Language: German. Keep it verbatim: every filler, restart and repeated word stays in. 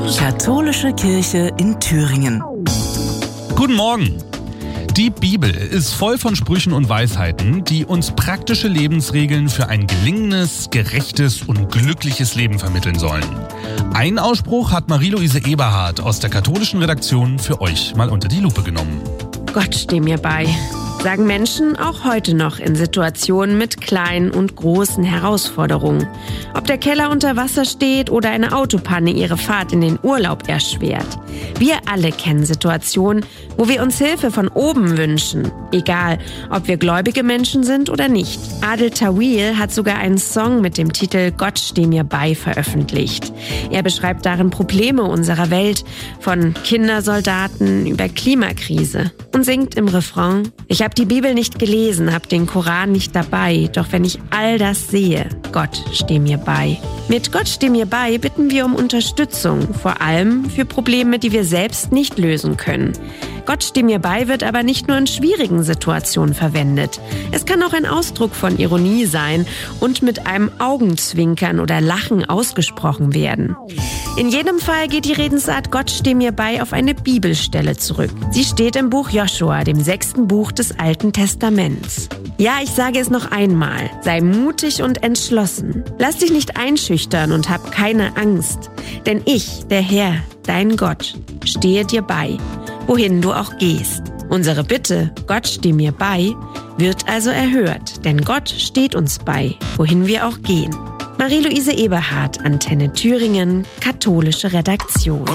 Katholische Kirche in Thüringen. Guten Morgen! Die Bibel ist voll von Sprüchen und Weisheiten, die uns praktische Lebensregeln für ein gelingendes, gerechtes und glückliches Leben vermitteln sollen. Ein Ausspruch hat Marie-Louise Eberhardt aus der katholischen Redaktion für euch mal unter die Lupe genommen. Gott steh mir bei, sagen Menschen auch heute noch in Situationen mit kleinen und großen Herausforderungen. Ob der Keller unter Wasser steht oder eine Autopanne ihre Fahrt in den Urlaub erschwert. Wir alle kennen Situationen, wo wir uns Hilfe von oben wünschen. Egal, ob wir gläubige Menschen sind oder nicht. Adel Tawil hat sogar einen Song mit dem Titel Gott steh mir bei veröffentlicht. Er beschreibt darin Probleme unserer Welt, von Kindersoldaten über Klimakrise, und singt im Refrain: Ich habe die Bibel nicht gelesen, hab den Koran nicht dabei, doch wenn ich all das sehe, Gott steh mir bei. Mit Gott steh mir bei bitten wir um Unterstützung, vor allem für Probleme, die wir selbst nicht lösen können. Gott steh mir bei wird aber nicht nur in schwierigen Situationen verwendet. Es kann auch ein Ausdruck von Ironie sein und mit einem Augenzwinkern oder Lachen ausgesprochen werden. In jedem Fall geht die Redensart Gott steh mir bei auf eine Bibelstelle zurück. Sie steht im Buch Joschua, dem sechsten Buch des Alten Testaments. Ja, ich sage es noch einmal, sei mutig und entschlossen. Lass dich nicht einschüchtern und hab keine Angst. Denn ich, der Herr, dein Gott, stehe dir bei, wohin du auch gehst. Unsere Bitte, Gott steh mir bei, wird also erhört, denn Gott steht uns bei, wohin wir auch gehen. Marie-Louise Eberhardt, Antenne Thüringen, katholische Redaktion.